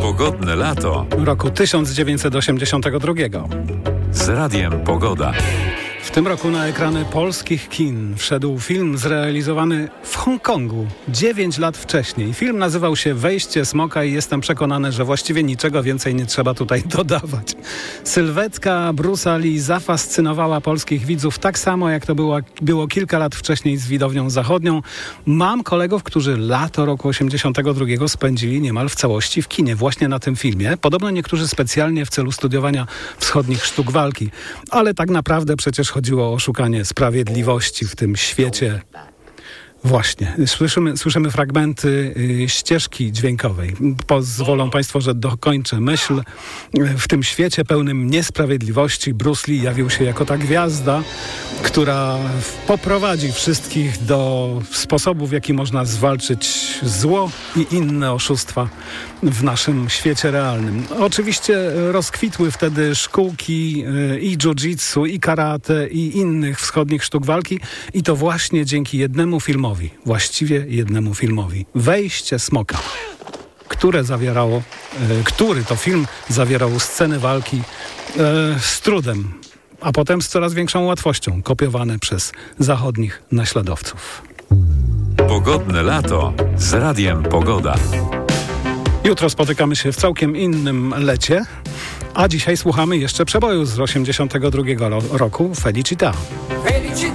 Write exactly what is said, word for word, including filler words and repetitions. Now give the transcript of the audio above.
Pogodne lato roku tysiąc dziewięćset osiemdziesiątego drugiego. z Radiem Pogoda. W tym roku na ekrany polskich kin wszedł film zrealizowany w Hongkongu dziewięć lat wcześniej. Film nazywał się Wejście smoka i jestem przekonany, że właściwie niczego więcej nie trzeba tutaj dodawać. Sylwetka Bruce'a Lee zafascynowała polskich widzów tak samo, jak to było, było kilka lat wcześniej z widownią zachodnią. Mam kolegów, którzy lato roku osiemdziesiątego drugiego spędzili niemal w całości w kinie, właśnie na tym filmie. Podobno niektórzy specjalnie w celu studiowania wschodnich sztuk walki. Ale tak naprawdę przecież chodziło o szukanie sprawiedliwości w tym świecie. Właśnie, słyszymy, słyszymy fragmenty y, ścieżki dźwiękowej. Pozwolą Państwo, że dokończę myśl. W tym świecie pełnym niesprawiedliwości Bruce Lee jawił się jako ta gwiazda, która poprowadzi wszystkich do sposobów, w jaki można zwalczyć zło i inne oszustwa w naszym świecie realnym. Oczywiście rozkwitły wtedy szkółki y, i jiu-jitsu, i karate, i innych wschodnich sztuk walki i to właśnie dzięki jednemu filmowi. Właściwie jednemu filmowi. Wejście smoka, które zawierało, e, który to film zawierał sceny walki e, z trudem, a potem z coraz większą łatwością, kopiowane przez zachodnich naśladowców. Pogodne lato z Radiem Pogoda. Jutro spotykamy się w całkiem innym lecie, a dzisiaj słuchamy jeszcze przeboju z osiemdziesiątego drugiego roku Felicita.